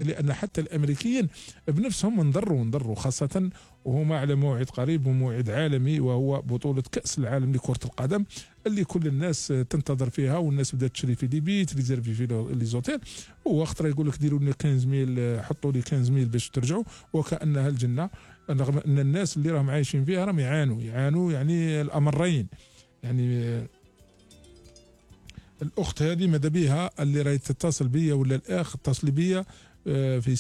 لأن حتى الأمريكيين بنفسهم انضروا خاصة وهما على موعد قريب وموعد عالمي، وهو بطولة كأس العالم لكرة القدم اللي كل الناس تنتظر فيها، والناس بدات تشري في لي بيت ريزيرفي في لي زوتيل. هو خطره يقول لك ديروا لنا 15000 حطوا لي 15000 باش ترجعوا، وكأنها الجنة، رغم أن الناس اللي راهم عايشين فيها راهم يعانوا يعني الأمرين. يعني الأخت هذه ماذا بيها اللي راهي تتصل بيا ولا الأخ اتصل بيا في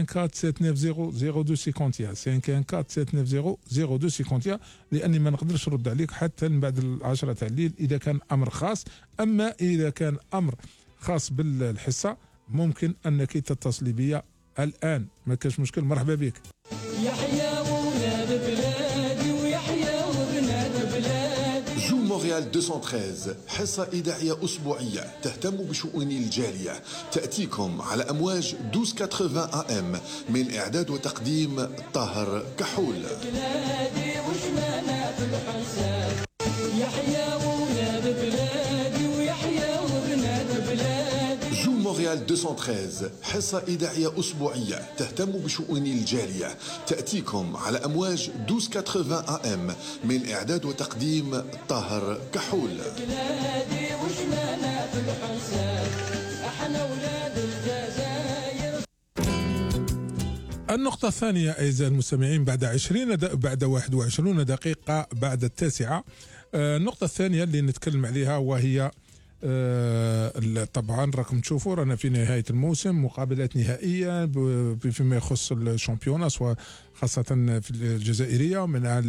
514-790-0250 لأني ما نقدرش نرد عليك حتى من بعد 10 تاع الليل إذا كان أمر خاص. أما إذا كان أمر خاص بالحصة ممكن أنك تتصلي بيا الآن، ما كاش مشكل. مرحبا بك. يحيى ولاد بلادي ويحيى وبنات بلادي. جو مونريال 213 حصة إذاعية أسبوعية تهتم بشؤون الجالية، تأتيكم على أمواج 1280 AM، من إعداد وتقديم طاهر كحول. بلادي وشمالنا في الحساب. يحيى ولاد بلادي ويحيى وبنات بلادي. جو مونريال 213 حصة إذاعية أسبوعية تهتم بشؤون الجالية، تأتيكم على أمواج 1280 AM، من إعداد وتقديم طاهر كحول. بلادي وشمالنا في الحساب. احنا ولاد الجزائر. النقطة الثانية أعزائي المستمعين بعد 21 دقيقة بعد 9. النقطة الثانية اللي نتكلم عليها وهي طبعا راكم تشوفوا رانا في نهاية الموسم، مقابلات نهائية فيما يخص الشامبيونات خاصة في الجزائرية، منها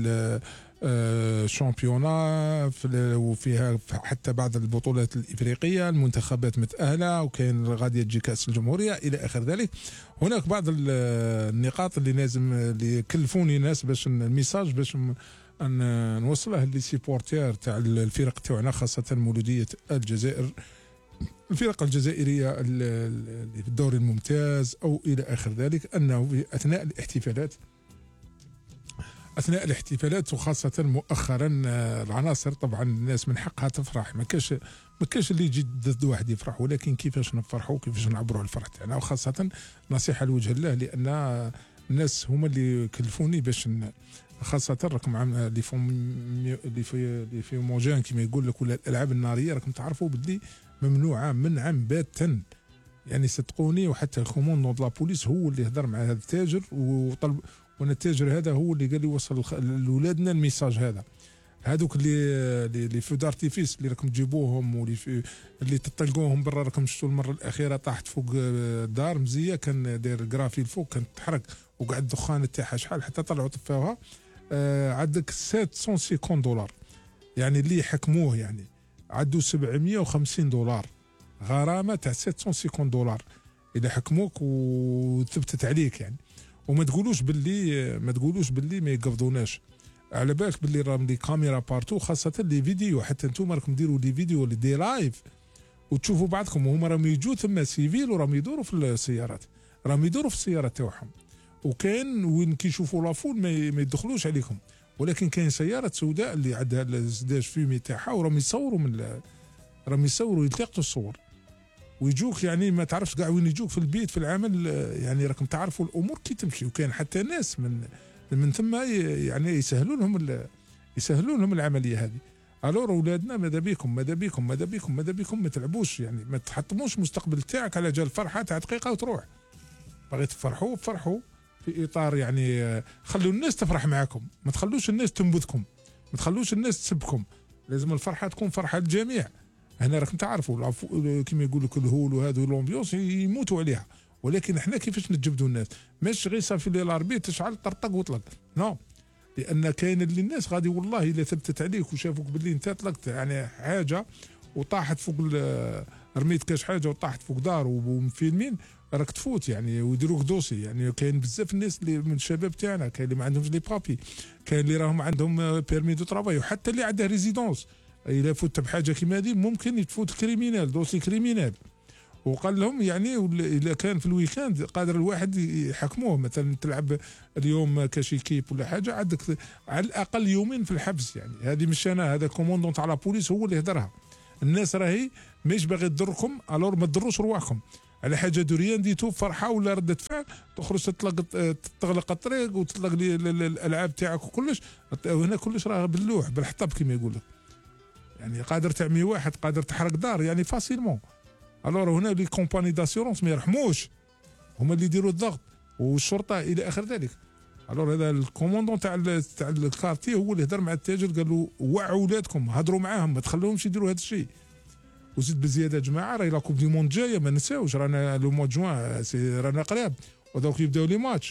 الشامبيونا وفيها حتى بعض البطولات الإفريقية، المنتخبات متأهلة وكاين غادي تجي كأس الجمهورية إلى آخر ذلك. هناك بعض النقاط اللي لازم اللي كلفوني ناس باش الميساج باش أن نوصله للسيبورتير تاع الفرق تاعنا خاصة مولودية الجزائر، الفرق الجزائرية اللي في الدوري الممتاز أو إلى آخر ذلك، أنه في أثناء الاحتفالات وخاصة مؤخرا العناصر طبعا الناس من حقها تفرح، ما كاش اللي يجي ضد واحد يفرح، ولكن كيفاش نفرحوا وكيفاش نعبروا الفرح تاعنا. وخاصة نصيحة لوجه الله، لأن الناس هما اللي كلفوني باش خاصة راكم اللي في موجان كما يقول لك، ولا الألعاب النارية راكم تعرفوا باللي ممنوعة منعا باتا. يعني صدقوني، وحتى الكوموندون دو لابوليس هو اللي هضر مع هذا التاجر وطلب، وانا التاجر هذا هو اللي قال لي وصل لولادنا الميساج هذا. هذوك اللي في دارتيفيس اللي راكم تجيبوهم اللي تطلقوهم برا، راكم شفتوا المره الاخيره طاحت فوق الدار مزيه، كان داير جرافيل فوق، كانت تحرق وقعد الدخان تاعها شحال حتى طلعوا طفاوها. عندك $750، يعني اللي يحكموه يعني عدوا $750 غرامه تاع $750 اذا حكموك وثبتت عليك يعني. وما تقولوش باللي ما يقبضوناش، على بالك باللي راهم لي كاميرا بارتو، خاصه لي فيديو. حتى انتم راكم ديروا لي فيديو ولا دي لايف وتشوفوا بعضكم وهما راهم يجوا ثم سيفيل وراهم يدوروا في السيارات، راهم يدوروا في السيارات تاعهم. وكان وين كيشوفوا لافول ما يدخلوش عليكم، ولكن كاين سياره سوداء اللي عندها الزداج فيمي تاعها وراهم يصوروا راهم يصوروا يلتقطوا الصور ويجوك، يعني ما تعرفش كاع وين يجوك في البيت في العمل. يعني راكم تعرفوا الامور كي تمشي. وكاين حتى ناس من ثم يعني يسهلوا لهم العمليه هذه. الور اولادنا ماذا بيكم ما تلعبوش، يعني ما تحطموش المستقبل تاعك على جال فرحه تاع دقيقه وتروح. بغيت تفرحوا في اطار، يعني خلوا الناس تفرح معكم، ما تخلوش الناس تنبذكم، ما تخلوش الناس تسبكم. لازم الفرحه تكون فرحه للجميع. هنا راكم تعرفوا كما يقول لك الهول وهذا الامبيونس يموتوا عليها، ولكن احنا كيفاش نتجبدوا الناس؟ مش غير صافي لي الاربي تشعل طرطق وطلق، نو، لان كاين اللي الناس غادي والله الا ثبتت عليك وشافوك باللي انت طلقت يعني حاجه وطاحت فوق رميت كاش حاجه وطاحت فوق دار ومفيلمين، راك تفوت يعني ويديروك دوسي. يعني كاين بزاف الناس اللي من الشباب تاعنا كاين اللي ما عندهمش لي بابي، كاين اللي راهم عندهم بيرمي دو طرافاي، وحتى اللي عنده ريزيدونس إذا فوت بحاجة كيما هذه ممكن يتفوت كريمينال دوسي كريمينال. وقال لهم يعني إذا كان في الويكاند قادر الواحد يحكموه، مثلا تلعب اليوم كاشيكيب ولا حاجة عندك على الأقل يومين في الحبس. يعني هذه مش أنا، هذا كوموندون تاع لابوليس هو اللي هدرها. الناس راهي مش باغي تضركم، الور ما تضروش رواحكم. على حاجه دوريان ديتو فرحه ولا رده فعل، تخرج تغلق الطريق وتطلق لي الالعاب تاعك وكلش. وهنا كلش راه باللوح بالحطب كما يقول لك، يعني قادر تعمي واحد، قادر تحرق دار يعني فاسيلمون. الوغ هنا لي كومباني داسيورونس ما يرحموش، هما اللي يديروا الضغط والشرطه الى اخر ذلك. الوغ هذا الكوموندون تاع الكارتي هو اللي هدر مع التاجر، قال له وعوا ولادكم، هضروا معاهم ما تخلوهمش يديروا هذا الشيء. وزيد بزياده جماعه راهي لا كوب دي موند جايه ما نساوش، رانا لو موا جوان رانا قراب ودوك يبداو لي ماتش.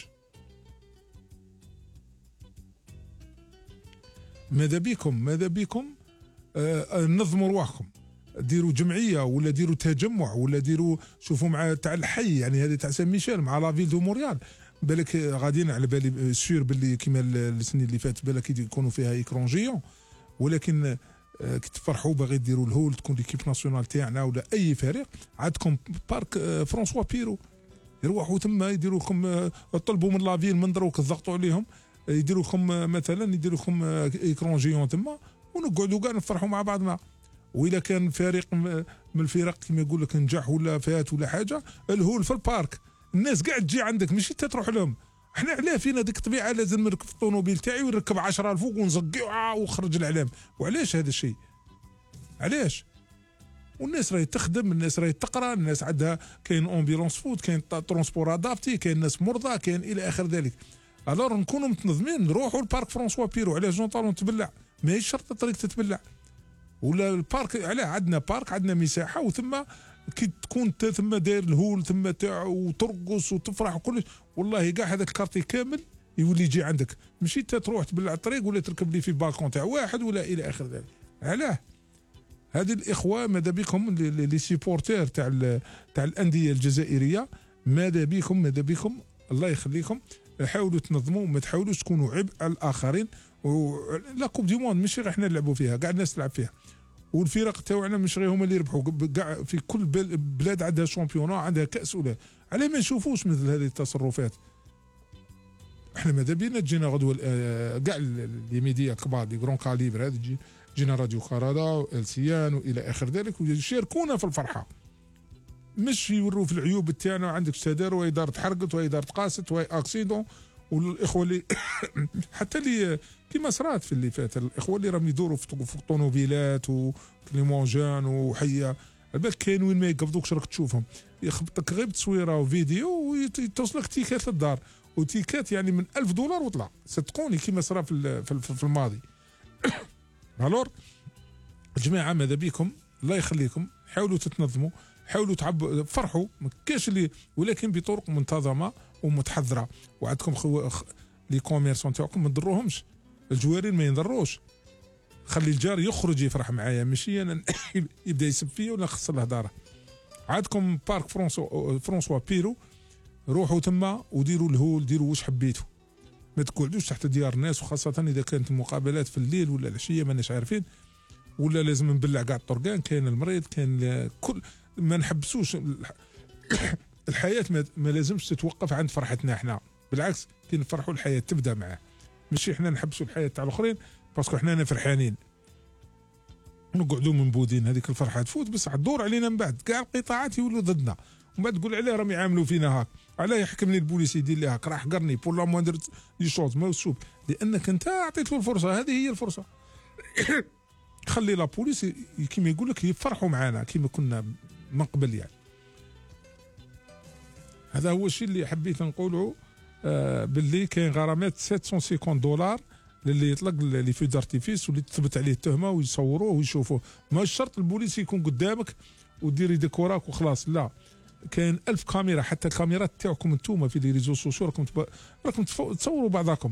ماذا بكم نظموا رواحكم، ديروا جمعيه ولا ديروا تجمع ولا ديروا شوفوا مع تاع الحي، يعني هذه تاع سان ميشيل مع لافيل دو مونريال. بالك غاديين على بالي سير باللي كيما السنين اللي فاتت بالك يكونوا فيها ايكرونجيون، ولكن كي تفرحوا باغي ديروا الهول تكون ليكيب ناسيونال تاعنا ولا اي فريق، عندكم بارك فرانسوا بيرو، يروحوا تما يديروا لكم، طلبوا من لافيل من دروك ضغطوا عليهم يديروا لكم مثلا يديروا لكم ايكرونجيون تما ونقعدوا كاع نفرحوا مع بعضنا. واذا كان فريق من الفرق كما يقول لك نجح ولا فات ولا حاجه، الهول في البارك الناس قاعد تجي عندك ماشي تروح لهم. احنا علاه فينا ديك الطبيعه لازم نركب في الطوموبيل تاعي ونركب 10 الفوق ونزقي وخرج الاعلام. وعلاش هذا الشيء؟ علاش؟ والناس راهي تخدم، الناس راهي تقرا، الناس عندها كاين امبيلونس فوت، كاين ترونسبور ادابتي، كاين ناس مرضى، كاين الى اخر ذلك. الور نكونوا متنظمين نروحوا للبارك فرانسوا بيرو. علاش جونطالون تبلع؟ ماهيش شرط الطريق تتبلع. ولا البارك علاه عندنا بارك، عندنا مساحه وثم كي تكون ثم داير الهول ثم تاع وترقص وتفرح وكلش، والله كاع هذاك الكارتي كامل يولي يجي عندك، ماشي تروح تبلع الطريق ولا تركب لي في بالكون تاع واحد ولا الى اخر ذلك. علاه؟ هذه الاخوه ماذا بكم لي سيبورتير تاع الانديه الجزائريه، ماذا بكم الله يخليكم حاولوا تنظموا، ما تحاولوش تكونوا عبء على الاخرين. لا كوب دي موند ماشي غير حنا نلعبوا فيها، كاع الناس تلعب فيها، والفرق تاعنا مش غير هما اللي يربحوا، كاع في كل بلاد عندها شامبيونا عندها كاس ولا. علاه ما نشوفوش مثل هذه التصرفات؟ احنا ماذا بينا تجينا غدوه كاع لي ميديا كبار دي كرون كاليبر هذا جينا راديو كارادا السيان والى اخر ذلك ويشاركونا في الفرحه، مش يوروا في العيوب تاعنا. عندك استدار وهي دار تحرقت وهي دار تقاست وهي اكسيدون. والاخوه اللي حتى اللي كيما صرات في اللي فات، الاخوه اللي راهم يدوروا في الطونوبيلات وكليمونجان وحيه بالك كاين وين ما يقبضوكش راك تشوفهم، يخبطك غير بتصويره وفيديو ويتوصلك تيكات للدار، وتيكات يعني من $1000 وطلع صدقوني كيما صرا في الماضي. الور جماعه ماذا بكم الله يخليكم حاولوا تتنظموا، حاولوا تعبوا فرحوا، ما كاش اللي ولكن بطرق منتظمه ومتحضره. وعندكم لي كوميرسون تاعكم ما تضروهمش، الجوارين ما ينضروش، خلي الجار يخرج يفرح معايا، ماشي انا يبدا يسب فيا ولا نخسر له داره. عندكم بارك فرانسوا بيرو، روحوا تما وديروا الهول، ديروا واش حبيتوا، ما تقعدوش تحت ديار الناس، وخاصه اذا كانت المقابلات في الليل ولا العشيه ماناش عارفين، ولا لازم نبلع كاع الطرقان، كاين المريض كاين كل ما نحبسوش. الحياه ما لازمش تتوقف عند فرحتنا احنا، بالعكس كي نفرحوا الحياه تبدا معاه، ماشي احنا نحبسوا الحياه تاع الاخرين باسكو احنا فرحانين نقعدوا منبودين. هذيك الفرحه تفوت بس تدور علينا من بعد، كاع القطاعات يولوا ضدنا، ومن بعد تقول علاه راهم يعاملوا فينا هاك، علاه يحكمني البوليس يدير لي هاك، راه حقرني بور لا موندر دي شوز ما وسوب، لانك انت عطيت له الفرصه، هذه هي الفرصه. خلي لا بوليس كيما يقول لك يفرحوا معنا كيما كنا من قبل يعني. هذا هو الشيء اللي حبيت نقوله، باللي كاين غرامات $750 للي يطلق لي فو دارتيفيس واللي تثبت عليه التهمه ويصوروه ويشوفوه. ما شرط البوليس يكون قدامك ودير يدك وراك وخلاص، لا كاين 1000 كاميرا، حتى الكاميرات تاعكم انتوما في لي ريزو سوسيو راكم تصوروا بعضاكم،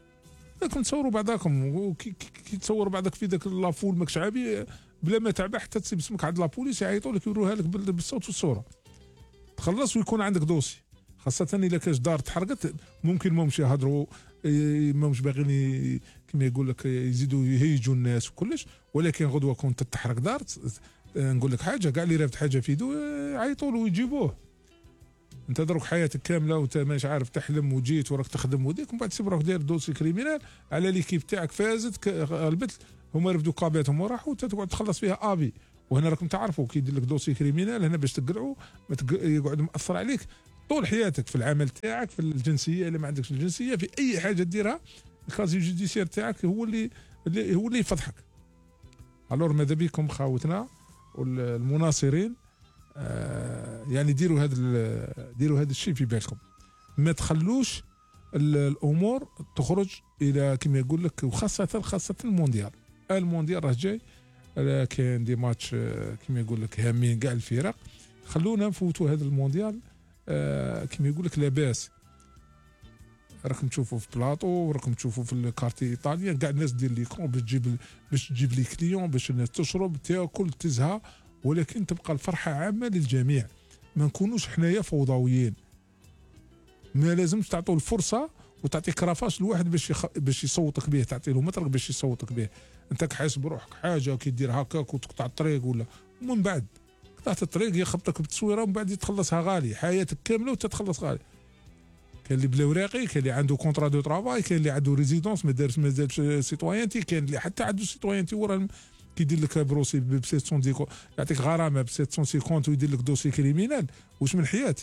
وكي تصور بعضك في ذاك لافول ماكش عابي بلا ما تعبى حتى تسيب اسمك عند لابوليس يعيطوا لك يوروها لك بالصوت والصوره، تخلص ويكون عندك دوسي. خاصة إذا كاش دار تحرقت ممكن ماهمش يهضروا، ماهمش باغيين كما يقول لك يزيدوا يهيجوا الناس وكلش، ولكن غدوة كنت تحرق دار نقول لك حاجة، كاع اللي رافد حاجة في يدو يعيطوا له ويجيبوه. انت دروك حياتك كامله وانت ماش عارف تحلم وجيت وراك تخدم وديك، ومن بعد تسيب روحك داير دوسي كريمينال على ليكيب تاعك فازت غلبت، هما رفدوا قاباتهم وراحوا وانت تقعد تخلص فيها ابي، وهنا راكم تعرفوا كي يدير لك دوسي كريمينال هنا باش تقرعوا يقعد مأثر عليك طول حياتك في العمل تاعك، في الجنسيه الا ما عندكش الجنسيه، في اي حاجه ديرها الكازي جوديسير تاعك هو اللي يفضحك. الور ماذا بكم خاوتنا والمناصرين يعني ديروا هذا الشيء في بالكم، ما تخلوش الامور تخرج الى كما يقول لك، وخاصه المونديال راه جاي، كاين دي ماتش كما يقول لك هامين كاع الفرق، خلونا نفوتوا هذا المونديال كما يقول لك لاباس. راكم تشوفوا في بلاطو وراكم تشوفوا في الكارتي ايطاليا كاع الناس دير لي كون باش تجيب لي كليون، باش الناس تشرب تاكل تزهى، ولكن تبقى الفرحه عامه للجميع. ما نكونوش حنايا فوضويين، ما لازمش تعطوا الفرصه وتعطي كرافاش لواحد باش يصوتك به، تعطي له مطرق باش يصوتك به. انت كحاس بروحك حاجه كي دير هكاك وتقطع الطريق ولا، ومن بعد قطعت الطريق يخبطك بالتصويره ومن بعد يتخلصها غالي، حياتك كامله وتتخلص غالي. كاين اللي بلا وراقي، كاين اللي عنده كونترا دو ترافاي، كاين اللي عنده ريزيدونس ما دارش سيتويانتي، كاين اللي حتى عنده سيتويانتي ورا كيدير لك بروسي ب 750 يعطيك غرامه ب 750 ويدير لك دوسي كريمينال. واش من حياه؟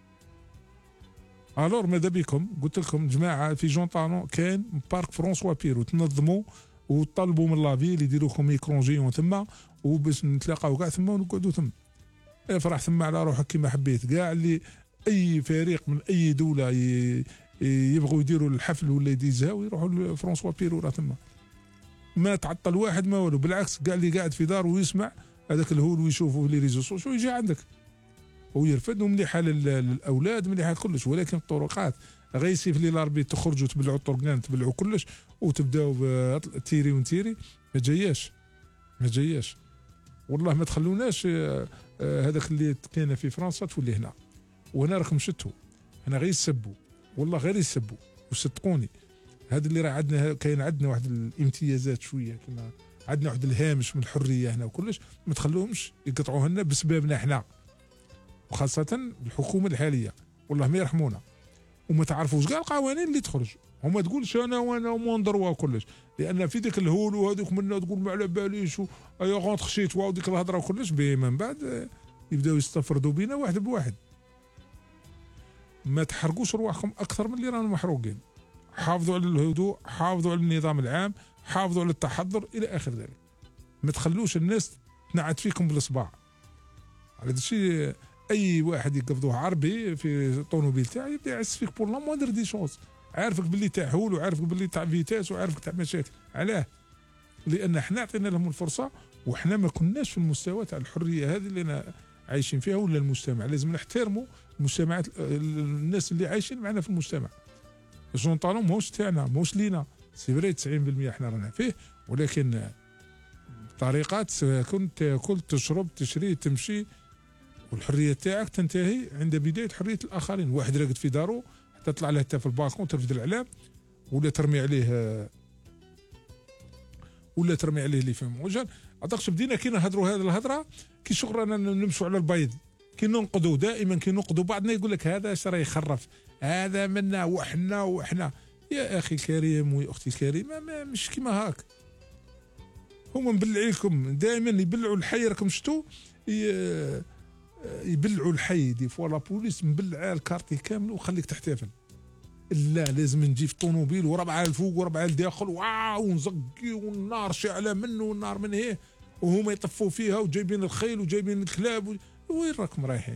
الور ماذا بكم؟ قلت لكم جماعه في جونطانو كاين بارك فرونسوا بيرو، تنظموا وطلبوا من لافيل يديروا لكم ميكرونجيون تما وباش نتلاقاو كاع تما ونقعدوا تما. افرح تما على روحك كما حبيت. كاع اللي اي فريق من اي دوله يبغوا يديروا الحفل ولا يديزاو يروحوا لفرونسوا بيرو راه تما. ما تعطل واحد ما والو، بالعكس كاع اللي قاعد في دار ويسمع هذاك الهول ويشوفوا في لي ريزو سوسيو يجي عندك ويرفد، ومليحه للاولاد مليحه كلش. ولكن الطرقات غيسيف لي لاربي تخرجوا تبلعوا الطرقان تبلعوا كلش وتبداو تيري ونتيري، ما جاياش والله. ما تخلوناش هذاك اللي كان في فرنسا تولي هنا، وهنا راكم شتوا هنا غير يسبوا، والله غير يسبوا وصدقوني. هذا اللي راه عندنا، كاين عندنا واحد الامتيازات شويه، كما عندنا واحد الهامش من الحريه هنا وكلش، ما تخلوهمش يقطعوه لنا بسببنا احنا، وخاصه الحكومه الحاليه والله ما يرحمونا. وما تعرفوش كاع القوانين اللي تخرج، وما تقولش انا وانا ومون دروا وكلش، لان في ذاك الهول وهذوك منا تقول ما على باليش ايا غونتر شيت وديك الهضره وكلش، من بعد يبداو يستفردوا بينا واحد بواحد. ما تحرقوش رواحكم اكثر من اللي راهم محروقين. حافظوا على الهدوء، حافظوا على النظام العام، حافظوا على التحضر الى اخر ذلك. ما تخلوش الناس تنعت فيكم بالاصبع. على هذا الشيء اي واحد يقبضوه عربي في الطوموبيل تاعي يبدا يعس فيك بور لا موندر دي شوز، عارفك باللي تاع هول وعارفك باللي تاع فيتاس وعارفك تاع مشاكل. علاه؟ لان احنا عطينا لهم الفرصه، وحنا ما كناش في المستوى تاع الحريه هذه اللي أنا عايشين فيها ولا المجتمع. لازم نحترموا المجتمعات، الناس اللي عايشين معنا في المجتمع. جونطانو ماهوش تاعنا، ماهوش لينا، سي فري 90% احنا رانا فيه، ولكن طريقات كنت تاكل تشرب تشري تمشي، والحريه تاعك تنتهي عند بدايه حريه الاخرين. واحد راقد في دارو حتى تطلع له حتى في البالكون ترفد الاعلام ولا ترمي عليه اللي فهم وجه. عطاكش بدينا كي نهضروا هذه الهضره كي شغل رانا نمشوا على البيض، كي ننقضوا دائما، كي ننقضوا بعضنا يقول لك هذا اش راه يخرف، هذا منا وحنا. يا اخي الكريم ويا اختي الكريمه، ما مش كيما هاك. هما مبلعيكم دائما، يبلعوا الحي. راكم شفتوا يبلعوا الحي دي فوا لا بوليس مبلعه الكارتي كامل وخليك تحتفل. لا، لازم نجي في طونوبيل وربعه الفوق وربعه الداخل ونزقي والنار شاعله منه والنار من هيه، وهما يطفوا فيها وجايبين الخيل وجايبين الكلاب وين راكم رايحين؟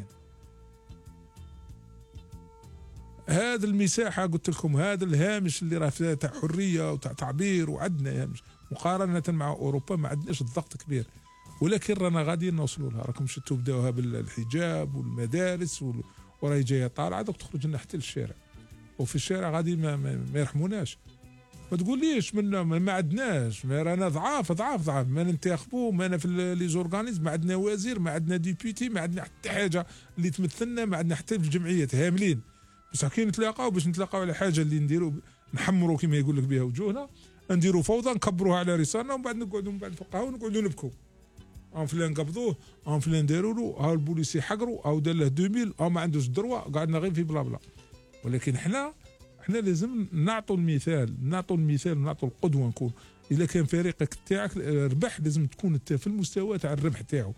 هذا المساحه قلت لكم، هذا الهامش اللي راه فيه تاع حريه وتاع تعبير، وعندنا هامش مقارنه مع اوروبا ما عندناش الضغط كبير، ولكن رانا غاديين نوصلوا لها. راكم شفتوا بداوها بالحجاب والمدارس وراهي جايه طالعه، دوك تخرج لنا حتى للشارع، وفي الشارع غادي ما يرحموناش. ما تقوليش ما عندناش، ما رانا ضعاف ما ننتخبوا، ما انا في لي زورغانيزم، ما عندنا وزير، ما عندنا ديبيتي، ما عندنا حتى حاجه اللي تمثلنا، ما عندنا حتى في الجمعيات هاملين. بس كي نتلاقاو باش نتلاقاو على حاجه اللي نديروا، نحمروا كما يقول لك بها وجوهنا، نديروا فوضى نكبروها على رسالنا، ومن بعد نقعدوا من بعد في القهوه ونقعدوا نبكوا. فلان قبضوه، فلان داروا له، ها البوليسي حقروا، دار له 2000، ما عندوش الدروه، قعدنا غير في بلا بلا. ولكن احنا لازم نعطوا المثال ونعطوا القدوه. نكون اذا كان فريقك تاعك ربح، لازم تكون انت في المستوى تاع الربح تاعو،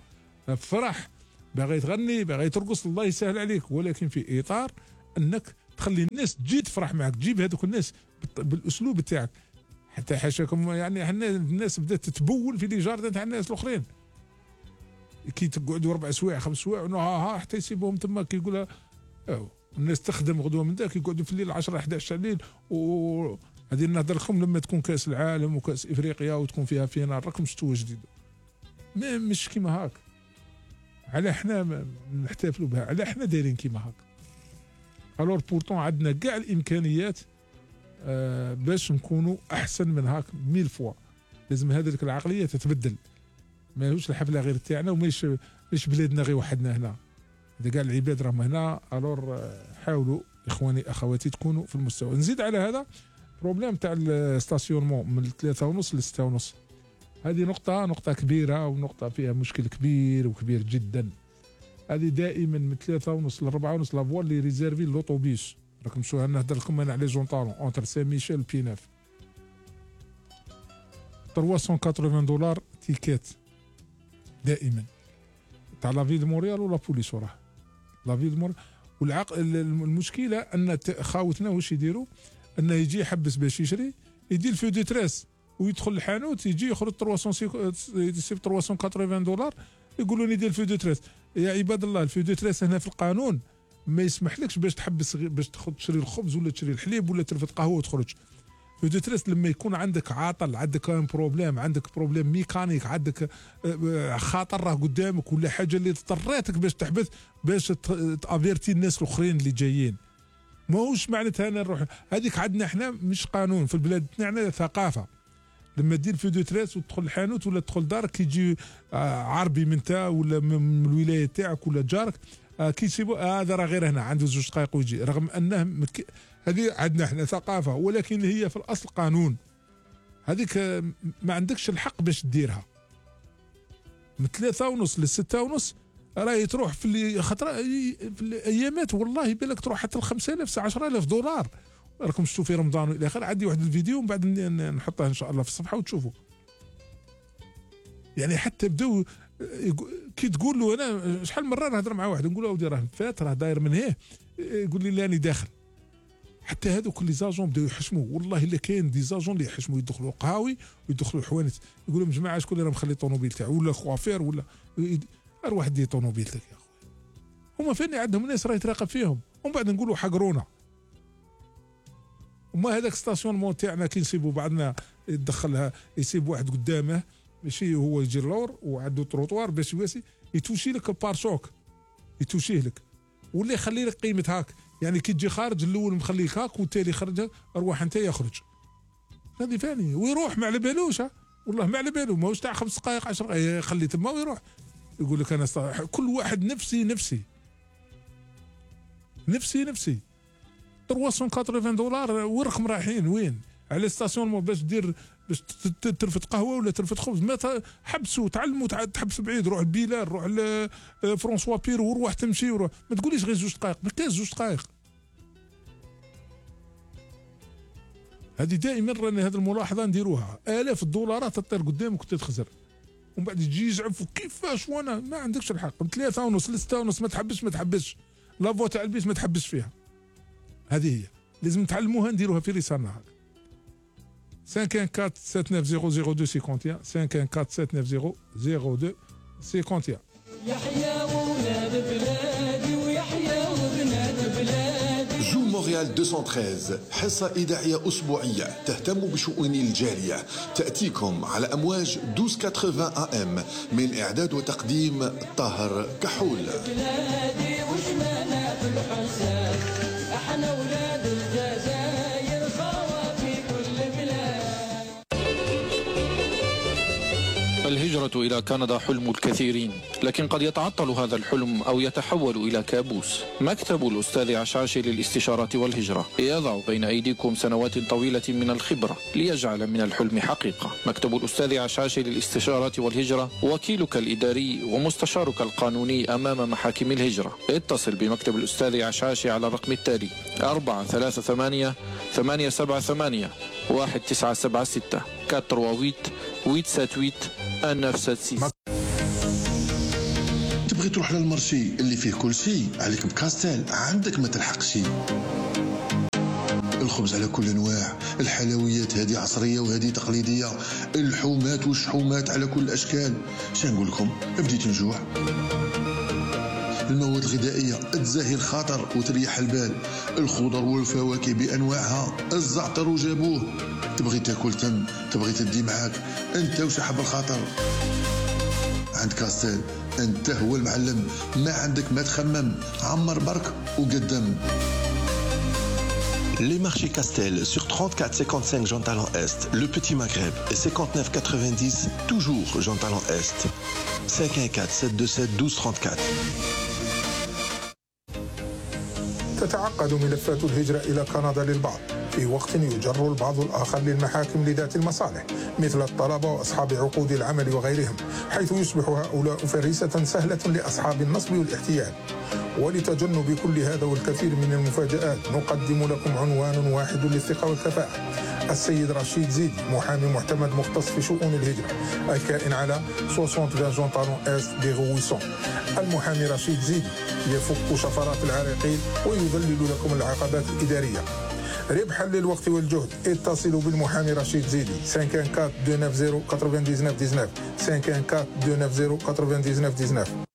فرح باغي تغني باغي ترقص الله يسهل عليك، ولكن في اطار انك تخلي الناس تجي تفرح معك، تجيب هذوك الناس بالاسلوب تاعك. حتى حاشاكم يعني حنا الناس بدات تتبول في لي جاردن تاع الناس الاخرين، كي تقعدوا 4 سوايع 5 سوايع ها حتى يسيبوهم تما كيقولها الناس تخدم غدوه من ذاك يقعدوا في الليل 10 11 الليل. وهذه نهضر لكم لما تكون كاس العالم وكاس افريقيا وتكون فيها فينال راكم شفتوا جديد مش كيما هاك. على حنا نحتفلوا بها، على حنا دايرين كيما هاك. الور بورتون عندنا كاع الامكانيات باش نكونوا احسن من هاك 1000 فوا. لازم هذيك العقليه تتبدل، ماهوش الحفله غير تاعنا وماش بلادنا غير وحدنا هنا، هذا كاع العباد راهم هنا. الور حاولوا اخواني اخواتي تكونوا في المستوى. نزيد على هذا بروبليم تاع الستاسيونمون من 3:30 ل 6:30. هذه نقطة كبيرة ونقطة فيها مشكل كبير وكبير جدا. هذه دائما من 3:30 ل 4:30 لافوا اللي ريزيرفي لوطوبيس. راكم شو نهضر لكم انا على جونطالون اونتر سان ميشيل بيناف $380 تيكيت دائما تاع لا فيل مونريال ولا بوليس وراه لا فيل مونريال. المشكلة ان خاوتنا واش يديروا، انه يجي يحبس باش يشري، يدير الفو دو تريس ويدخل الحانوت يجي يخرج $380 يقولوا لي دير الفو دو تريس. يا عباد الله الفو دو تريس هنا في القانون ما يسمحلكش باش تحبس باش تاخذ تشري الخبز ولا تشري الحليب ولا ترفد قهوه وتخرج. فو دو تريس لما يكون عندك عاطل، عندك بروبليم، عندك بروبليم ميكانيك، عندك خطر راه قدامك ولا حاجه اللي اضطريتك باش تحبس باش تافيرتي الناس الاخرين اللي جايين. ماهوش معناتها انا نروح هذيك عندنا احنا مش قانون في البلاد تاعنا، ثقافه. لما دير في دو تريس وتدخل الحانوت ولا تدخل دارك كيجي عربي من تا ولا من الولايه تاعك ولا جارك كيسيبوا هذا راه غير هنا عنده 2 دقائق ويجي، رغم انه هذه عندنا احنا ثقافه ولكن هي في الاصل قانون. هذيك ما عندكش الحق باش ديرها. من 3:30 ل 6:30 راهي تروح في خطره في الايامات والله بالك تروح حتى ل 5000 $10,000. راكم شفتوا في رمضان والى اخره. عندي واحد الفيديو ومن بعد نحطه ان شاء الله في الصفحه وتشوفوا. يعني حتى بداو كي تقول له انا شحال من مره نهضر مع واحد نقول له اودي راه فات راه داير من هيه، يقول لي لاني داخل. حتى هذوك لي زاجون بداو يحشموا والله الا كاين دي زاجون اللي يحشموا يدخلوا قهاوي ويدخلوا حوانت يقول لهم جماعه شكون اللي راه مخلي الطوموبيل تاعو ولا خوافير ولا اروح دي طوموبيلتك يا اخويا. هما فين عندهم ناس راه يتراقب فيهم ومن بعد نقولوا حقرونا. وما هذاك ستاسيونمون تاعنا كي نسيبوا بعضنا يدخلها يسيب واحد قدامه ماشي هو يجي اللور وعنده تروطوار باش يواسي يتوشي لك بارشوك يتوشيه لك ولا يخلي لك قيمه هاك. يعني كي تجي خارج الاول مخليك هاك والتالي خرج اروح انت يخرج. هذه فاني ويروح ما على بالوش والله ما على بالو ماهوش تاع 5 دقائق 10 دقائق خلي تما ويروح يقول لك انا كل واحد نفسي نفسي نفسي نفسي. $380 ورقم رايحين وين؟ على ستاسيون باش دير باش ترفد قهوه ولا ترفد خبز. ما حبسوا تعلموا تحبس بعيد. روح البلال روح لفرونسوا بيرو وروح تمشي وروح. ما تقوليش غير 2 دقائق ما كاينش 2 دقائق. هذه دائما راني هذه الملاحظه نديروها. آلاف الدولارات تطير قدامك وتتخزر ومن بعد يجي يزعف كيفاش وانا ما عندكش الحق. من 3:30 ل 6:30 ما تحبسش لافوا تاع البيت ما تحبسش فيها. هذه هي لازم نتعلموها نديروها في رسالنا هكا. 514-7900-251 514-7900-251. يحيى ولاد بلادي ويحيى وبنات بلادي. جو مونريال 213 حصة إذاعية أسبوعية تهتم بشؤون الجالية تأتيكم على أمواج 1280 AM من إعداد وتقديم طاهر كحول. بلادي وشمالنا في الحساب احنا ولاد الجزائر خوا في كل بلاد. الهجرة إلى كندا حلم الكثيرين، لكن قد يتعطل هذا الحلم أو يتحول إلى كابوس. مكتب الأستاذ عشاشي للاستشارات والهجرة يضع بين أيديكم سنوات طويلة من الخبرة ليجعل من الحلم حقيقة. مكتب الأستاذ عشاشي للاستشارات والهجرة وكيلك الإداري ومستشارك القانوني أمام محاكم الهجرة. اتصل بمكتب الأستاذ عشاشي على الرقم التالي 438-878-1976 438-878-1976. تبغي تروح للمرشي اللي فيه كل شيء عليك بكاستيل، عندك ما تلحق شيء. الخبز على كل انواع، الحلويات هذه عصريه وهذه تقليديه، الحومات والشحومات على كل الاشكال. شنقول لكم، بديت نجوع. المواد الغذائيه تزهي الخاطر وتريح البال، الخضر والفواكه بانواعها، الزعتر وجابوه. تبغي تاكل تم، تبغي تدي معاك انت وشحب الخاطر. عند كاستيل انت هو المعلم، ما عندك ما تخمم، عمر برك وقدم. Les marchés Castel sur 34-55 Jean Talent Est, le Petit Maghreb et 59-90, toujours Jean Talent Est. 514-727-1234. تتعقد ملفات الهجرة إلى كندا للبعض في وقت يجر البعض الآخر للمحاكم لذات المصالح مثل الطلبة وأصحاب عقود العمل وغيرهم، حيث يصبح هؤلاء فريسة سهلة لأصحاب النصب والاحتيال. ولتجنب كل هذا والكثير من المفاجآت نقدم لكم عنوان واحد للثقة والكفاءة. السيد رشيد زيدي، محامي معتمد مختص في شؤون الهجرة، الكائن على 60 جون طالون إست دي غويسون. المحامي رشيد زيدي يفك شفرات العراقيل ويذلل لكم العقبات الإدارية. ربحا للوقت والجهد اتصلوا بالمحامي رشيد زيدي 514 290 99 19 514 290 99 19.